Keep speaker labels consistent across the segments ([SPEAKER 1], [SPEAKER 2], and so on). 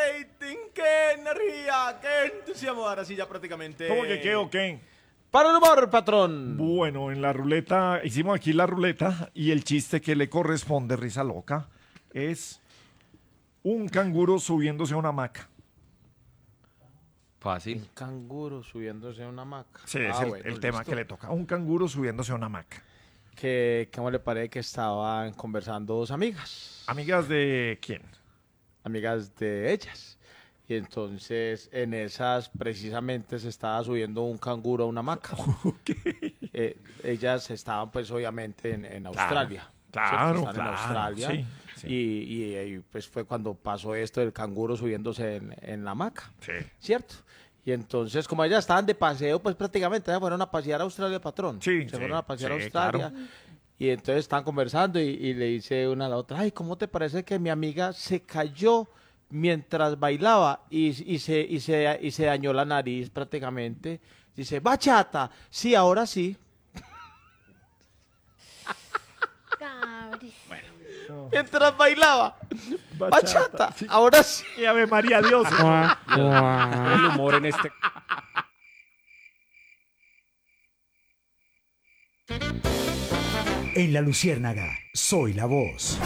[SPEAKER 1] rating, qué energía, qué entusiasmo. Ahora sí, ya prácticamente.
[SPEAKER 2] ¿Cómo que qué o qué?
[SPEAKER 3] Para el humor, patrón.
[SPEAKER 2] Bueno, en la ruleta, hicimos aquí la ruleta y el chiste que le corresponde, risa loca, es un canguro subiéndose a una hamaca.
[SPEAKER 3] Fácil. Un canguro subiéndose a una hamaca.
[SPEAKER 2] Sí, es el tema que le toca. Un canguro subiéndose a una hamaca.
[SPEAKER 3] ¿Cómo le parece que estaban conversando dos amigas?
[SPEAKER 2] ¿Amigas de quién?
[SPEAKER 3] Amigas de ellas. Y entonces en esas precisamente se estaba subiendo un canguro a una hamaca. Ellas estaban pues obviamente en Australia.
[SPEAKER 2] Claro,
[SPEAKER 3] ¿cierto? Están en Australia.
[SPEAKER 2] Sí, sí.
[SPEAKER 3] Y pues fue cuando pasó esto del canguro subiéndose en la hamaca.
[SPEAKER 2] Sí.
[SPEAKER 3] ¿Cierto? Y entonces, como ellas estaban de paseo, pues prácticamente ellas fueron a pasear a Australia, patrón.
[SPEAKER 2] Sí,
[SPEAKER 3] Se
[SPEAKER 2] sí,
[SPEAKER 3] fueron a pasear a
[SPEAKER 2] sí,
[SPEAKER 3] Australia.
[SPEAKER 2] claro.
[SPEAKER 3] Y entonces están conversando y le dice una a la otra, ay, ¿cómo te parece que mi amiga se cayó mientras bailaba y se dañó la nariz prácticamente? Dice, bachata, sí, ahora sí.
[SPEAKER 4] Cabri.
[SPEAKER 3] Mientras bailaba, bachata,
[SPEAKER 2] sí.
[SPEAKER 3] ahora sí.
[SPEAKER 2] Y Ave María Dios.
[SPEAKER 5] El humor en este.
[SPEAKER 6] En La Luciérnaga, soy la voz.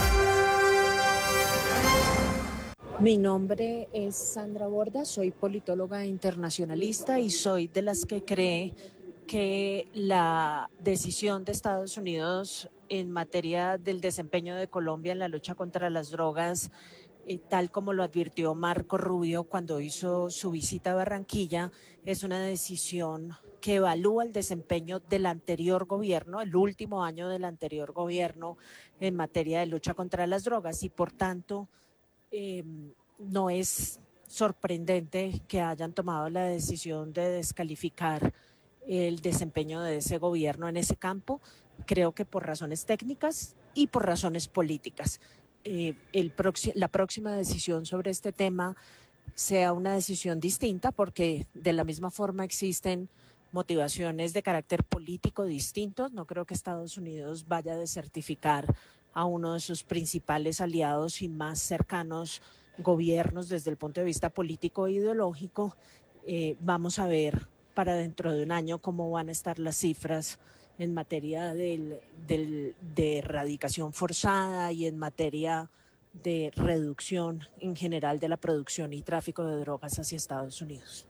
[SPEAKER 7] Mi nombre es Sandra Borda, soy politóloga internacionalista y soy de las que cree que la decisión de Estados Unidos en materia del desempeño de Colombia en la lucha contra las drogas, tal como lo advirtió Marco Rubio cuando hizo su visita a Barranquilla, es una decisión que evalúa el desempeño del anterior gobierno, el último año del anterior gobierno en materia de lucha contra las drogas y por tanto no es sorprendente que hayan tomado la decisión de descalificar el desempeño de ese gobierno en ese campo, creo que por razones técnicas y por razones políticas. La próxima decisión sobre este tema sea una decisión distinta porque de la misma forma existen motivaciones de carácter político distintos. No creo que Estados Unidos vaya a desertificar a uno de sus principales aliados y más cercanos gobiernos desde el punto de vista político e ideológico. Vamos a ver para dentro de un año cómo van a estar las cifras en materia de erradicación forzada y en materia de reducción en general de la producción y tráfico de drogas hacia Estados Unidos.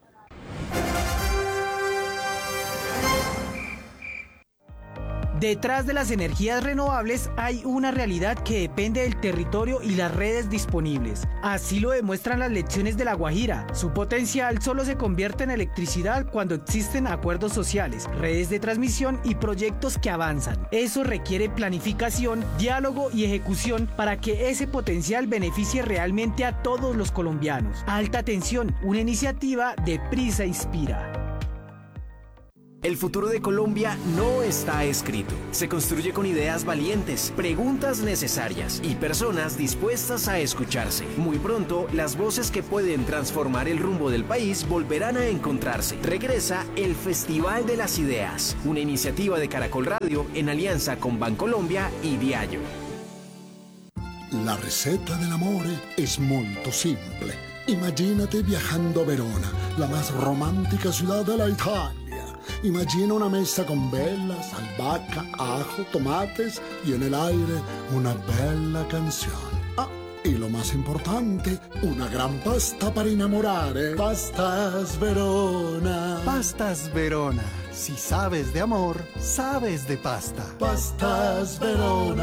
[SPEAKER 8] Detrás de las energías renovables hay una realidad que depende del territorio y las redes disponibles. Así lo demuestran las lecciones de La Guajira. Su potencial solo se convierte en electricidad cuando existen acuerdos sociales, redes de transmisión y proyectos que avanzan. Eso requiere planificación, diálogo y ejecución para que ese potencial beneficie realmente a todos los colombianos. Alta Tensión, una iniciativa de Prisa Inspira.
[SPEAKER 9] El futuro de Colombia no está escrito. Se construye con ideas valientes, preguntas necesarias y personas dispuestas a escucharse. Muy pronto, las voces que pueden transformar el rumbo del país volverán a encontrarse. Regresa el Festival de las Ideas, una iniciativa de Caracol Radio en alianza con Bancolombia y Diageo.
[SPEAKER 10] La ricetta dell'amore es molto simple. Imagínate viajando a Verona, la más romántica ciudad de la Italia. Imagina una mesa con velas, albahaca, ajo, tomates y en el aire una bella canción. Ah, y lo más importante, una gran pasta para enamorare. Pastas Verona.
[SPEAKER 11] Pastas Verona. Si sabes de amor, sabes de pasta.
[SPEAKER 10] Pastas Verona.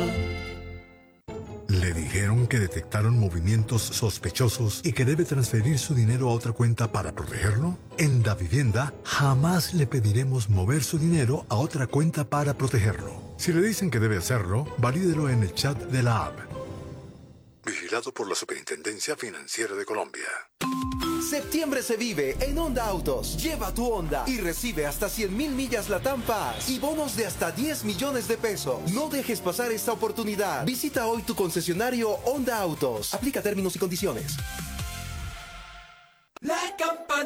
[SPEAKER 12] Le dijeron que detectaron movimientos sospechosos y que debe transferir su dinero a otra cuenta para protegerlo. En Davivienda jamás le pediremos mover su dinero a otra cuenta para protegerlo. Si le dicen que debe hacerlo, valídelo en el chat de la app. Vigilado por la Superintendencia Financiera de Colombia.
[SPEAKER 13] Septiembre se vive en Honda Autos. Lleva tu Honda y recibe hasta 100.000 millas Latam Paz y bonos de hasta 10 millones de pesos. No dejes pasar esta oportunidad. Visita hoy tu concesionario Honda Autos. Aplica términos y condiciones.
[SPEAKER 14] La campana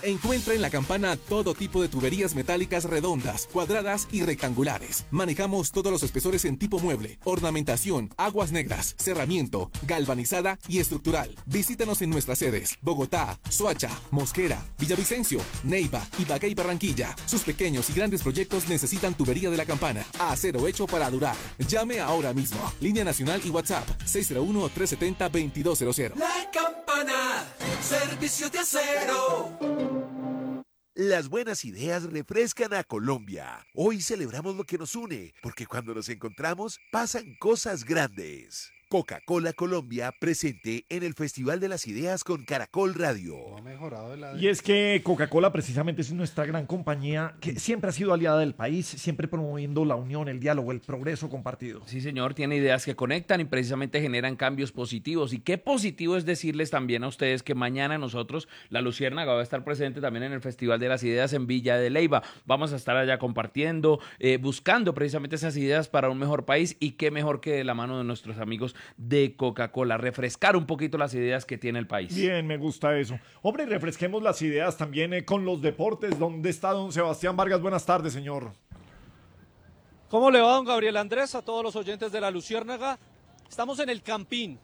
[SPEAKER 14] Encuentra en La Campana todo tipo de tuberías metálicas redondas, cuadradas y rectangulares. Manejamos todos los espesores en tipo mueble, ornamentación, aguas negras, cerramiento, galvanizada y estructural. Visítanos en nuestras sedes: Bogotá, Soacha, Mosquera, Villavicencio, Neiva, Ibagué y Barranquilla. Sus pequeños y grandes proyectos necesitan tubería de La Campana. Acero hecho para durar. Llame ahora mismo. Línea nacional y WhatsApp 601-370-2200.
[SPEAKER 15] La Campana, servicio de acero.
[SPEAKER 16] Las buenas ideas refrescan a Colombia. Hoy celebramos lo que nos une, porque cuando nos encontramos pasan cosas grandes. Coca-Cola Colombia presente en el Festival de las Ideas con Caracol Radio.
[SPEAKER 2] Y es que Coca-Cola precisamente es nuestra gran compañía que siempre ha sido aliada del país, siempre promoviendo la unión, el diálogo, el progreso compartido.
[SPEAKER 5] Sí, señor, tiene ideas que conectan y precisamente generan cambios positivos. Y qué positivo es decirles también a ustedes que mañana nosotros, la Luciérnaga, va a estar presente también en el Festival de las Ideas en Villa de Leyva. Vamos a estar allá compartiendo, buscando precisamente esas ideas para un mejor país, y qué mejor que de la mano de nuestros amigos de Coca-Cola, refrescar un poquito las ideas que tiene el país.
[SPEAKER 2] Bien, me gusta eso. Hombre, refresquemos las ideas también con los deportes. ¿Dónde está don Sebastián Vargas? Buenas tardes, señor.
[SPEAKER 17] ¿Cómo le va, don Gabriel Andrés? A todos los oyentes de la Luciérnaga. Estamos en el Campín.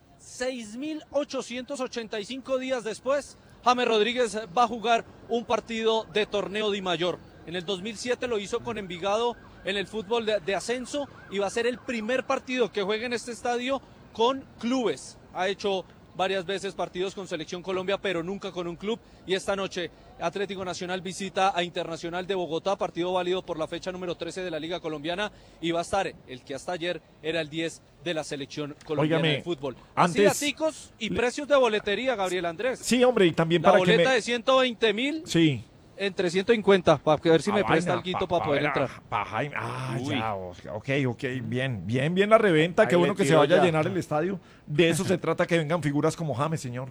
[SPEAKER 17] 6.885 días después, James Rodríguez va a jugar un partido de torneo Di Mayor. En el 2007 lo hizo con Envigado en el fútbol de ascenso, y va a ser el primer partido que juegue en este estadio con clubes. Ha hecho varias veces partidos con Selección Colombia, pero nunca con un club, y esta noche Atlético Nacional visita a Internacional de Bogotá, partido válido por la fecha número 13 de la Liga Colombiana, y va a estar el que hasta ayer era el 10 de la Selección Colombiana de fútbol. Así daticos y precios de boletería, Gabriel Andrés.
[SPEAKER 2] Sí, hombre, y también
[SPEAKER 17] la
[SPEAKER 2] para
[SPEAKER 17] boleta
[SPEAKER 2] que
[SPEAKER 17] de 120.000.
[SPEAKER 2] Sí.
[SPEAKER 17] En 350, para ver si me presta alguito para poder entrar.
[SPEAKER 2] Ya, ok, bien la reventa,
[SPEAKER 3] Ahí
[SPEAKER 2] qué bueno que se vaya
[SPEAKER 3] ya.
[SPEAKER 2] a llenar el estadio. De eso se trata, que vengan figuras como James, señor.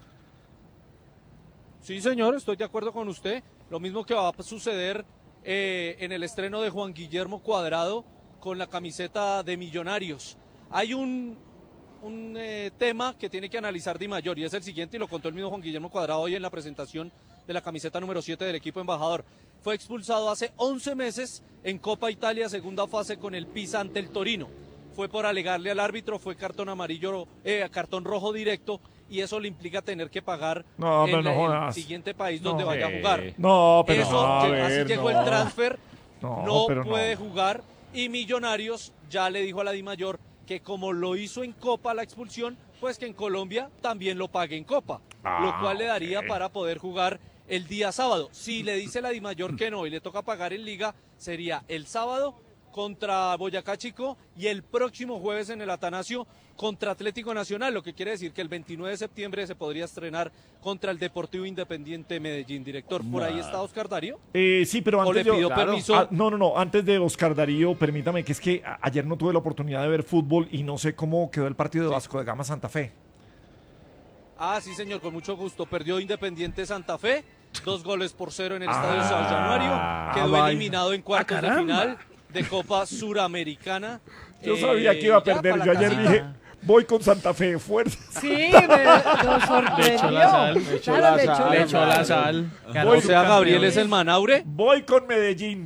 [SPEAKER 17] Sí, señor, estoy de acuerdo con usted. Lo mismo que va a suceder en el estreno de Juan Guillermo Cuadrado con la camiseta de Millonarios. Hay un tema que tiene que analizar Di Mayor, y es el siguiente, y lo contó el mismo Juan Guillermo Cuadrado hoy en la presentación de la camiseta número 7 del equipo embajador. Fue expulsado hace 11 meses en Copa Italia, segunda fase, con el Pisa ante el Torino. Fue por alegarle al árbitro, fue cartón rojo directo, y eso le implica tener que pagar en el siguiente país donde vaya a jugar.
[SPEAKER 2] No, pero
[SPEAKER 17] eso, así llegó el transfer, no
[SPEAKER 2] pero
[SPEAKER 17] puede jugar, y Millonarios ya le dijo a la Di Mayor que como lo hizo en Copa la expulsión, pues que en Colombia también lo pague en Copa, lo cual le daría para poder jugar el día sábado. Si le dice la Di Mayor que no y le toca pagar en Liga, sería el sábado contra Boyacá Chico y el próximo jueves en el Atanasio contra Atlético Nacional, lo que quiere decir que el 29 de septiembre se podría estrenar contra el Deportivo Independiente Medellín. Director, ¿por ahí está Oscar Darío?
[SPEAKER 2] Sí, pero
[SPEAKER 17] ¿O
[SPEAKER 2] antes
[SPEAKER 17] le pidió permiso?
[SPEAKER 2] No, antes de Oscar Darío, permítame, que es que ayer no tuve la oportunidad de ver fútbol y no sé cómo quedó el partido de Vasco de Gama Santa Fe.
[SPEAKER 17] Ah, sí, señor, con mucho gusto. Perdió Independiente Santa Fe, 2-0 en el Estadio San Januario. Quedó eliminado en cuartos de final de Copa Suramericana.
[SPEAKER 2] Yo sabía que iba a perder. Yo ayer dije, voy con Santa Fe, fuerza.
[SPEAKER 18] Sí, lo sorprendió.
[SPEAKER 3] Le echó la sal.
[SPEAKER 17] O sea, Gabriel es el Manaure.
[SPEAKER 2] Voy con Medellín.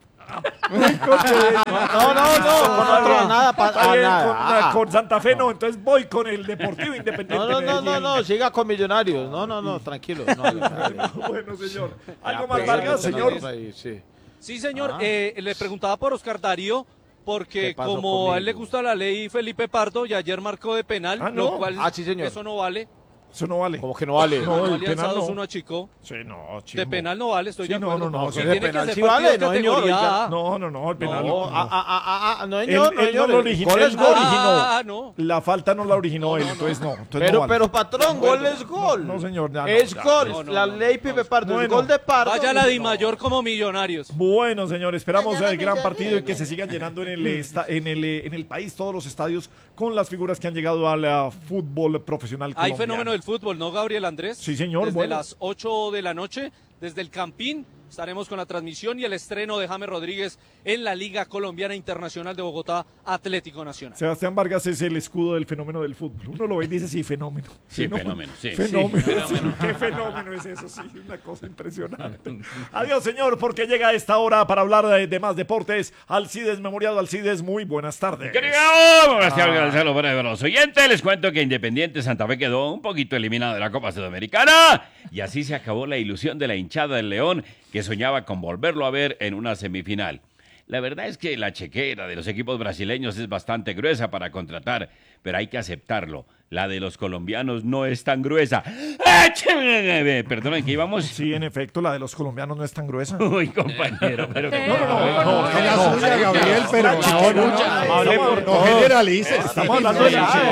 [SPEAKER 2] Con Santa Fe no, entonces voy con el Deportivo Independiente.
[SPEAKER 3] No, siga con Millonarios. No, tranquilo.
[SPEAKER 2] Bueno, señor. ¿Algo más, Vargas, señor?
[SPEAKER 17] Sí, señor. Le preguntaba por Oscar Darío, porque como a él le gusta la ley Felipe Pardo, y ayer marcó de penal, lo cual
[SPEAKER 3] sí, señor.
[SPEAKER 17] eso no vale.
[SPEAKER 2] Eso no vale.
[SPEAKER 3] ¿Cómo que no vale?
[SPEAKER 2] No, el
[SPEAKER 17] Alianza
[SPEAKER 2] penal no.
[SPEAKER 17] 2-1 achicó.
[SPEAKER 2] Sí, no, chico.
[SPEAKER 17] De penal no vale, estoy de acuerdo.
[SPEAKER 2] No,
[SPEAKER 17] sí,
[SPEAKER 3] de penal sí vale, no, señor.
[SPEAKER 2] No, el penal
[SPEAKER 3] no.
[SPEAKER 2] No,
[SPEAKER 3] señor.
[SPEAKER 2] Él no lo originó.
[SPEAKER 3] Gol es gol.
[SPEAKER 17] No.
[SPEAKER 2] La falta no la originó él, entonces no.
[SPEAKER 3] Pero patrón, gol es gol.
[SPEAKER 2] No, señor.
[SPEAKER 3] Es gol. La ley Pipe Pardo, es gol de Pardo.
[SPEAKER 17] Vaya la Di Mayor como Millonarios.
[SPEAKER 2] Bueno, señor, esperamos el gran partido y que se sigan llenando en el país todos los estadios con las figuras que han llegado al fútbol profesional colombiano.
[SPEAKER 17] Hay fenómeno del fútbol, ¿no, Gabriel Andrés?
[SPEAKER 2] Sí, señor.
[SPEAKER 17] Desde las 8 de la noche, desde el Campín, estaremos con la transmisión y el estreno de James Rodríguez en la Liga Colombiana Internacional de Bogotá Atlético Nacional.
[SPEAKER 2] Sebastián Vargas es el escudo del fenómeno del fútbol. Uno lo ve y dice, sí, fenómeno.
[SPEAKER 19] Sí, fenómeno, sí.
[SPEAKER 2] Fenómeno.
[SPEAKER 19] Sí, fenómeno.
[SPEAKER 2] Qué fenómeno es eso, sí, una cosa impresionante. Adiós, señor, porque llega a esta hora para hablar de más deportes. Alcides Memoriado. Alcides, muy buenas tardes.
[SPEAKER 19] Buenas tardes, saludos para los oyentes. Les cuento que Independiente Santa Fe quedó un poquito eliminado de la Copa Sudamericana y así se acabó la ilusión de la hinchada del León, que soñaba con volverlo a ver en una semifinal. La verdad es que la chequera de los equipos brasileños es bastante gruesa para contratar, pero hay que aceptarlo. La de los colombianos no es tan gruesa. Perdón, ¿en qué íbamos?
[SPEAKER 2] Sí, en efecto, la de los colombianos no es tan gruesa.
[SPEAKER 19] Uy, compañero, pero que
[SPEAKER 2] no.
[SPEAKER 11] Es la suya, Gabriel, pero no generalices.
[SPEAKER 2] Estamos hablando de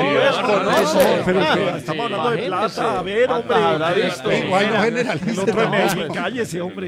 [SPEAKER 2] estamos hablando de plata. A ver, hombre.
[SPEAKER 11] Igual no generalices.
[SPEAKER 2] Cállese, hombre.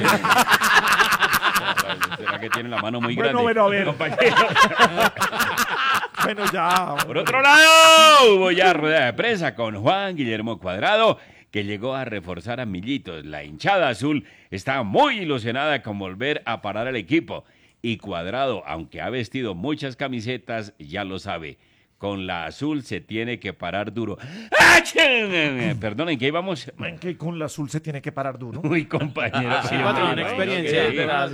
[SPEAKER 19] ¿Será que tiene la mano muy grande?
[SPEAKER 2] Bueno, a ver.
[SPEAKER 19] Compañero.
[SPEAKER 2] Bueno, ya.
[SPEAKER 19] Por otro lado, hubo ya rueda de prensa con Juan Guillermo Cuadrado, que llegó a reforzar a Millitos. La hinchada azul está muy ilusionada con volver a parar al equipo. Y Cuadrado, aunque ha vestido muchas camisetas, ya lo sabe. Con la azul se tiene que parar duro. Perdón, ¿en qué íbamos?
[SPEAKER 2] En que con la azul se tiene que parar duro.
[SPEAKER 19] Uy, compañero.
[SPEAKER 3] Sí, tiene experiencia.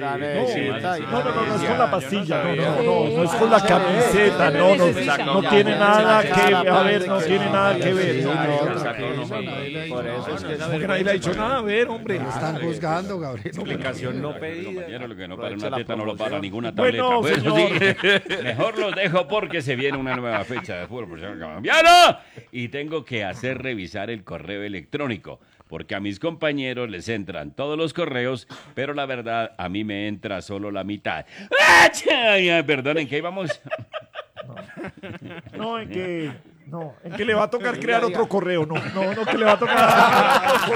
[SPEAKER 2] No es con la pastilla. No es con la camiseta. No tiene nada que ver. A ver, no tiene nada que ver.
[SPEAKER 3] Por eso es que
[SPEAKER 2] porque nadie le ha dicho nada. A ver, hombre.
[SPEAKER 11] Están juzgando, Gabriel.
[SPEAKER 3] Explicación no pedida.
[SPEAKER 19] Compañero, lo que no para una teta no lo para ninguna tableta.
[SPEAKER 2] Bueno,
[SPEAKER 19] pues, sí. Mejor los dejo porque se viene una nueva fecha de fútbol profesional colombiano y tengo que hacer revisar el correo electrónico porque a mis compañeros les entran todos los correos, pero la verdad a mí me entra solo la mitad. Perdón, ¿en qué íbamos?
[SPEAKER 2] En que le va a tocar crear otro correo. No, que le va a tocar otro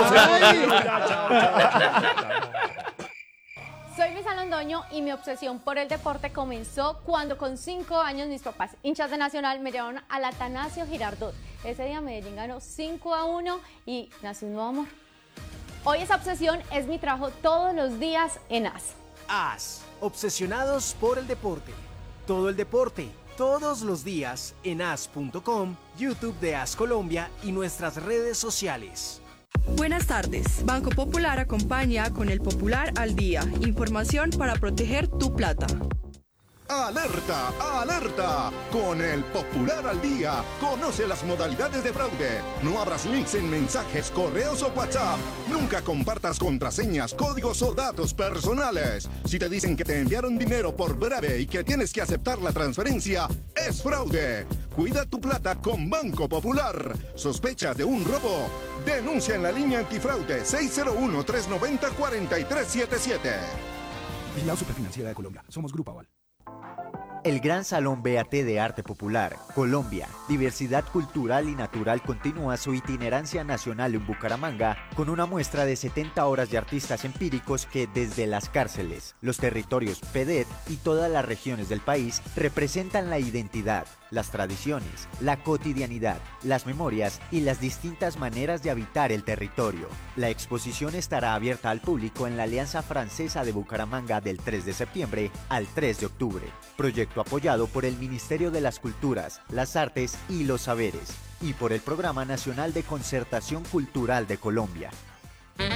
[SPEAKER 2] correo.
[SPEAKER 4] Soy Luisa Londoño y mi obsesión por el deporte comenzó cuando con 5 años mis papás, hinchas de Nacional, me llevaron al Atanasio Girardot. Ese día Medellín ganó 5-1 y nació un nuevo amor. Hoy esa obsesión es mi trabajo todos los días en AS.
[SPEAKER 9] AS, obsesionados por el deporte. Todo el deporte, todos los días en as.com, YouTube de AS Colombia y nuestras redes sociales.
[SPEAKER 20] Buenas tardes. Banco Popular acompaña con el Popular al Día. Información para proteger tu plata.
[SPEAKER 21] ¡Alerta! ¡Alerta! Con el Popular al Día, conoce las modalidades de fraude. No abras links en mensajes, correos o WhatsApp. Nunca compartas contraseñas, códigos o datos personales. Si te dicen que te enviaron dinero por breve y que tienes que aceptar la transferencia, es fraude. Cuida tu plata con Banco Popular. ¿Sospechas de un robo? Denuncia en la línea antifraude 601-390-4377.
[SPEAKER 6] Vigilado Superfinanciera de Colombia. Somos Grupo Aval.
[SPEAKER 22] El Gran Salón BAT de Arte Popular, Colombia, Diversidad Cultural y Natural continúa su itinerancia nacional en Bucaramanga con una muestra de 70 horas de artistas empíricos que desde las cárceles, los territorios PEDET y todas las regiones del país representan la identidad, las tradiciones, la cotidianidad, las memorias y las distintas maneras de habitar el territorio. La exposición estará abierta al público en la Alianza Francesa de Bucaramanga del 3 de septiembre al 3 de octubre. Proyecto apoyado por el Ministerio de las Culturas, las Artes y los Saberes y por el Programa Nacional de Concertación Cultural de Colombia.